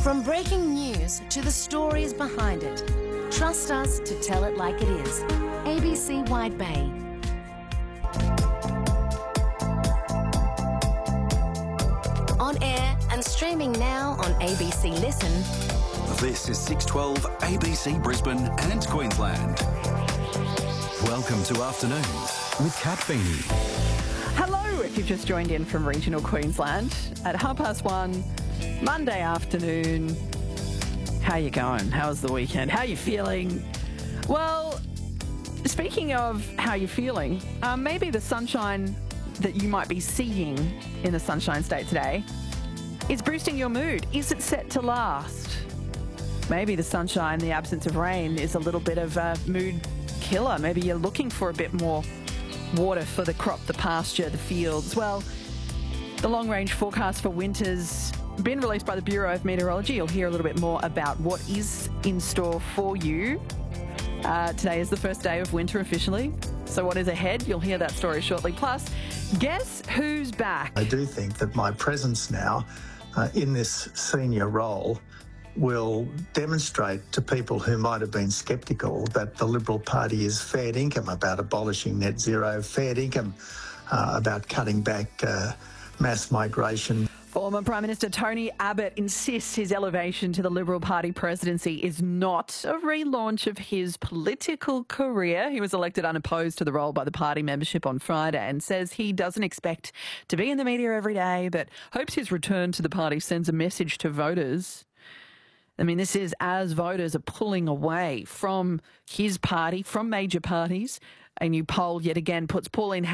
From breaking news to the stories behind it, trust us to tell it like it is. ABC Wide Bay. On air and streaming now on ABC Listen. This is 612 ABC Brisbane and Queensland. Welcome to Afternoons with Kat Feeney. Hello, if you've just joined in from regional Queensland at 1:30 Monday afternoon. How you going? How's the weekend? How you feeling? Well, speaking of how you're feeling, maybe the sunshine that you might be seeing in the Sunshine State today is boosting your mood. Is it set to last? Maybe the sunshine, the absence of rain, is a little bit of a mood killer. Maybe you're looking for a bit more water for the crop, the pasture, the fields. Well, the long-range forecast for winter's been released by the Bureau of Meteorology. You'll hear a little bit more about what is in store for you. Today is the first day of winter officially. So what is ahead? You'll hear that story shortly. Plus, guess who's back? I do think that my presence now in this senior role will demonstrate to people who might have been sceptical that the Liberal Party is fair dinkum about abolishing net zero, fair dinkum about cutting back mass migration. Former Prime Minister Tony Abbott insists his elevation to the Liberal Party presidency is not a relaunch of his political career. He was elected unopposed to the role by the party membership on Friday and says he doesn't expect to be in the media every day, but hopes his return to the party sends a message to voters. I mean, this is as voters are pulling away from his party, from major parties. A new poll yet again puts Pauline